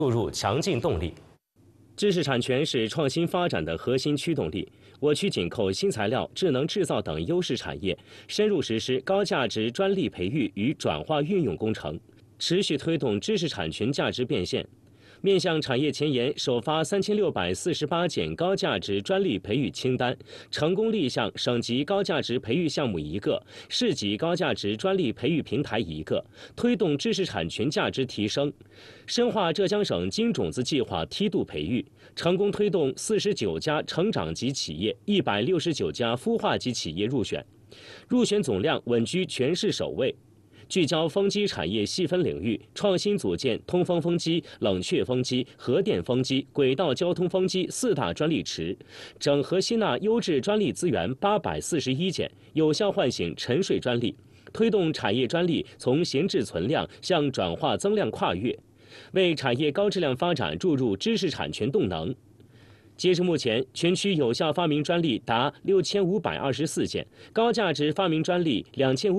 注入强劲动力。知识产权是创新发展的核心驱动力。我区紧扣新材料、智能制造等优势产业，深入实施高价值专利培育与转化运用工程，持续推动知识产权价值变现。面向产业前沿，首发3648件高价值专利培育清单，成功立项省级高价值培育项目1个，市级高价值专利培育平台1个，推动知识产权价值提升。深化浙江省金种子计划梯度培育，成功推动49家成长级企业、169家孵化级企业入选，入选总量稳居全市首位。聚焦风机产业细分领域，创新组建通风风机、冷却风机、核电风机、轨道交通风机4大专利池，整合吸纳优质专利资源841件，有效唤醒沉睡专利，推动产业专利从闲置存量向转化增量跨越，为产业高质量发展注入知识产权动能。截至目前，全区有效发明专利达6524件，高价值发明专利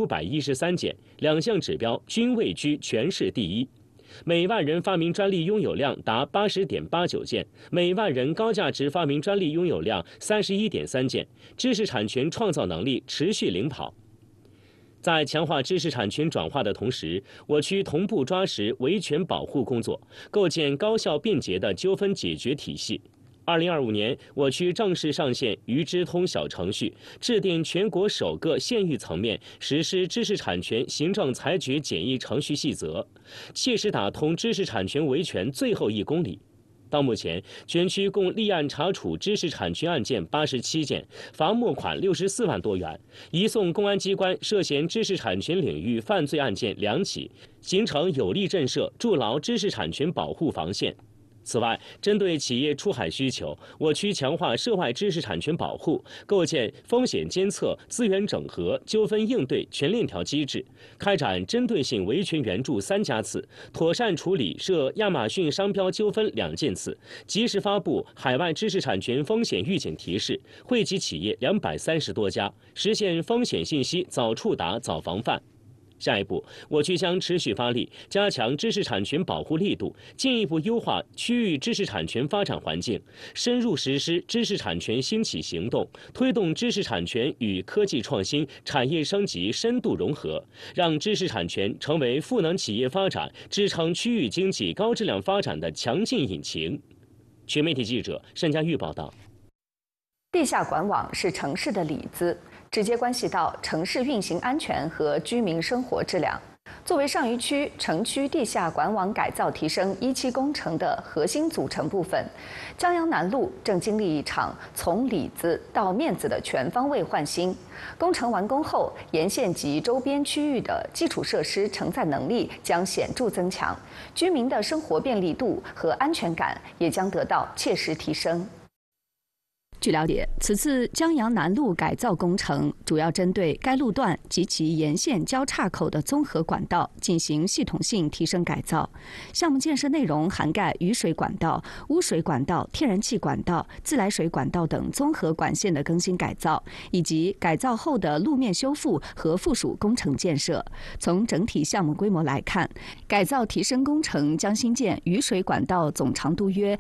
2513件，2项指标均位居全市第一。每万人发明专利拥有量达80.89件，每万人高价值发明专利拥有量31.3件，知识产权创造能力持续领跑。在强化知识产权转化的同时，我区同步抓实维权保护工作，构建高效便捷的纠纷解决体系。2025年，我区正式上线渝知通小程序，制定全国首个县域层面实施知识产权行政裁决简易程序细则，切实打通知识产权维权最后1公里。到目前，全区共立案查处知识产权案件87件，罚没款64万多元，移送公安机关涉嫌知识产权领域犯罪案件2起，形成有力震慑、筑牢知识产权保护防线。此外，针对企业出海需求，我区强化涉外知识产权保护，构建风险监测、资源整合、纠纷应对全链条机制，开展针对性维权援助3家次，妥善处理涉亚马逊商标纠纷2件次，及时发布海外知识产权风险预警提示，惠及企业230多家，实现风险信息早触达、早防范。下一步，我区将持续发力，加强知识产权保护力度，进一步优化区域知识产权发展环境，深入实施知识产权兴起行动，推动知识产权与科技创新、产业升级深度融合，让知识产权成为赋能企业发展、支撑区域经济高质量发展的强劲引擎。全媒体记者单佳玉报道。 地下管网是城市的里子，直接关系到城市运行安全和居民生活质量。作为上虞区城区地下管网改造提升1期工程的核心组成部分，江阳南路正经历一场从里子到面子的全方位换新。工程完工后，沿线及周边区域的基础设施承载能力将显著增强，居民的生活便利度和安全感也将得到切实提升。据了解，此次江阳南路改造工程主要针对该路段及其沿线交叉口的综合管道进行系统性提升改造。项目建设内容涵盖雨水管道、污水管道、天然气管道、自来水管道等综合管线的更新改造，以及改造后的路面修复和附属工程建设。从整体项目规模来看，改造提升工程将新建雨水管道总长度约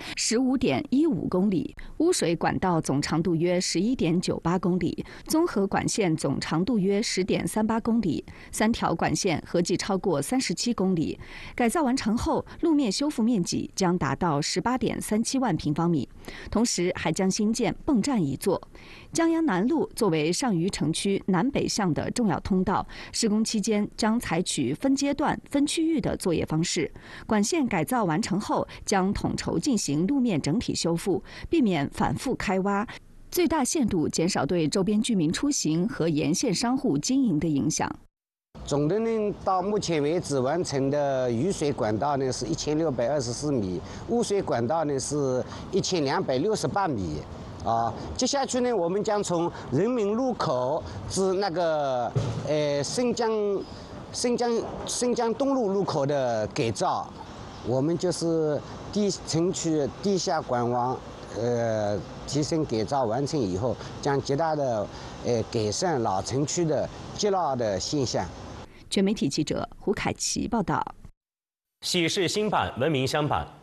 15.15公里，污水管道总长度约11.98公里，综合管线总长度约10.38公里，3条管线合计超过37公里。改造完成后，路面修复面积将达到18.37万平方米，同时还将新建泵站1座。江阳南路作为上虞城区南北向的重要通道，施工期间将采取分阶段、分区域的作业方式。管线改造完成后，将统筹进行路面整体修复，避免反复开挖，最大限度减少对周边居民出行和沿线商户经营的影响。 总的呢，到目前为止完成的雨水管道呢是1624米，污水管道呢是1268米。接下去呢，我们将从人民路口至那个申江东路路口的改造，我们就是城区地下管网提升改造完成以后，将极大的改善老城区的积涝的现象。 全媒体记者胡凯琪报道。 喜事兴办，文明相伴。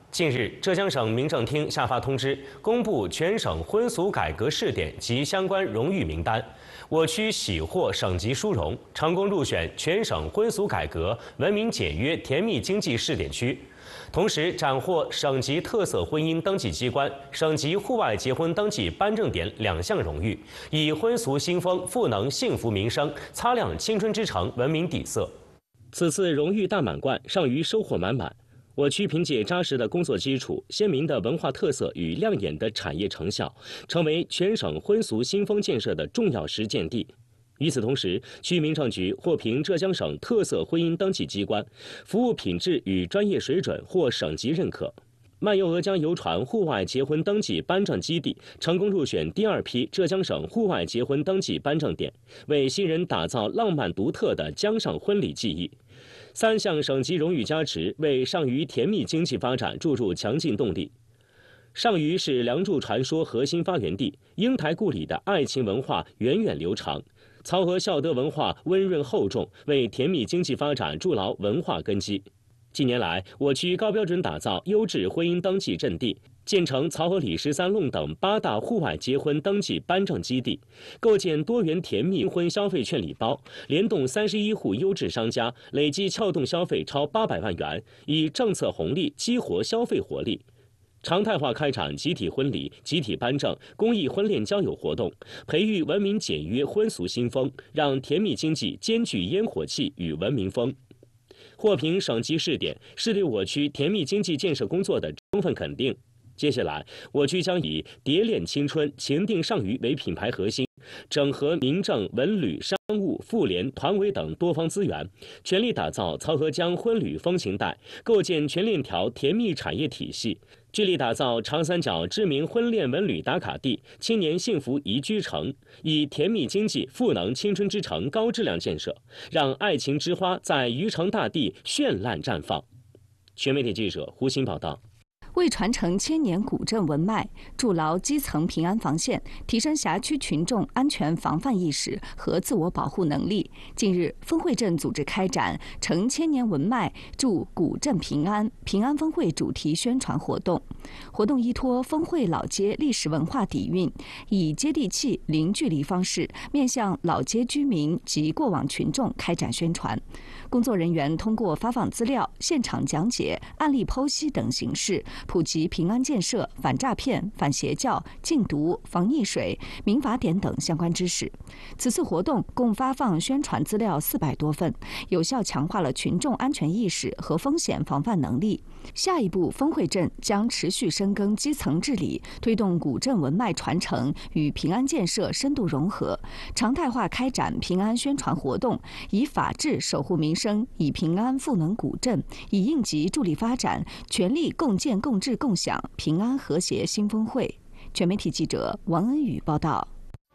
近日，浙江省民政厅下发通知，公布全省婚俗改革试点及相关荣誉名单。我区喜获省级殊荣，成功入选全省婚俗改革文明简约甜蜜经济试点区。同时斩获省级特色婚姻登记机关、省级户外结婚登记颁证点2项荣誉，以婚俗新风赋能幸福民生，擦亮青春之城文明底色。此次荣誉大满贯，尚余收获满满。我区凭借扎实的工作基础、鲜明的文化特色与亮眼的产业成效，成为全省婚俗新风建设的重要实践地。与此同时，区民政局获评浙江省特色婚姻登记机关，服务品质与专业水准获省级认可。漫游鹅江游船户外结婚登记颁证基地成功入选第2批浙江省户外结婚登记颁证点，为新人打造浪漫独特的江上婚礼记忆。3项省级荣誉加持，为上虞甜蜜经济发展注入强劲动力。上虞是梁祝传说核心发源地，英台故里的爱情文化源远流长，曹娥孝德文化温润厚重，为甜蜜经济发展筑牢文化根基。近年来，我区高标准打造优质婚姻登记阵地，建成曹娥里13弄等8大户外结婚登记颁证基地，构建多元甜蜜婚消费券礼包，联动31户优质商家，累计撬动消费超800万元，以政策红利激活消费活力。常态化开展集体婚礼、集体颁证、公益婚恋交友活动，培育文明简约婚俗新风，让甜蜜经济兼具烟火气与文明风。获评省级试点，是对我区甜蜜经济建设工作的充分肯定。接下来，我区将以蝶恋青春、情定上虞为品牌核心，整合民政、文旅、商务、妇联、团委等多方资源，全力打造曹娥江婚旅风情带，构建全链条甜蜜产业体系，致力打造长三角知名婚恋文旅打卡地、青年幸福宜居城，以甜蜜经济赋能青春之城高质量建设，让爱情之花在渔城大地绚烂绽放。全媒体记者胡鑫报道。 为传承千年古镇文脉，筑牢基层平安防线，提升辖区群众安全防范意识和自我保护能力，近日，分会镇组织开展“承千年文脉，筑古镇平安”平安分会主题宣传活动。活动依托分会老街历史文化底蕴，以接地气、零距离方式，面向老街居民及过往群众开展宣传。工作人员通过发放资料、现场讲解、案例剖析等形式，普及平安建设、反诈骗、反邪教、禁毒、防溺水、民法典等相关知识。此次活动共发放宣传资料400多份，有效强化了群众安全意识和风险防范能力。下一步，分会镇将持续深耕基层治理，推动古镇文脉传承与平安建设深度融合，常态化开展平安宣传活动，以法治守护民生，以平安赋能古镇，以应急助力发展，全力共建共治共享平安和谐新峰会。全媒体记者王恩宇报道。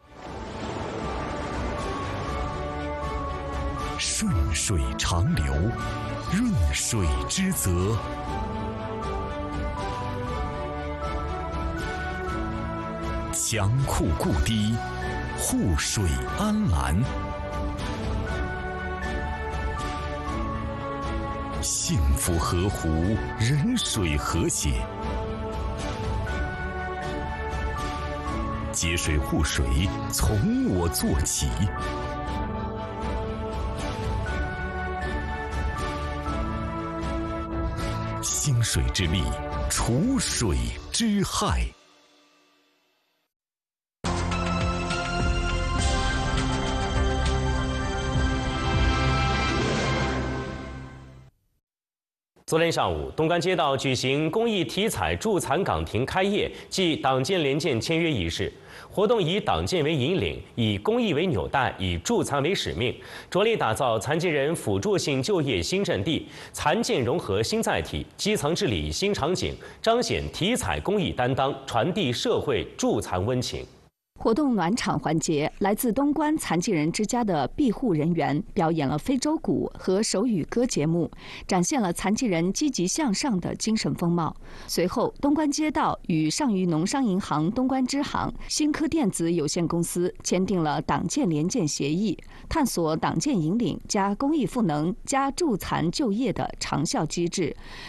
顺水长流，润水之泽。强库固堤，护水安澜。幸福河湖，人水和谐。节水护水，从我做起。兴水之力，除水之害。 昨天上午，东关街道举行公益体彩助残岗亭开业暨党建联建签约仪式。活动以党建为引领，以公益为纽带，以助残为使命，着力打造残疾人辅助性就业新阵地、残健融合新载体、基层治理新场景，彰显体彩公益担当，传递社会助残温情。 活动暖场环节，来自东关残疾人之家的庇护人员表演了非洲鼓和手语歌节目，展现了残疾人积极向上的精神风貌。随后，东关街道与上虞农商银行东关支行、新科电子有限公司签订了党建联建协议，探索党建引领加公益赋能加助残就业的长效机制。